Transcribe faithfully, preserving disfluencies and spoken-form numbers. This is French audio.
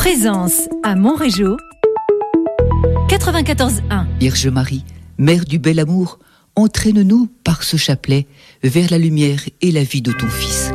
Présence à Montrégeau, quatre-vingt-quatorze un. Vierge Marie, Mère du bel amour, entraîne-nous par ce chapelet vers la lumière et la vie de ton Fils.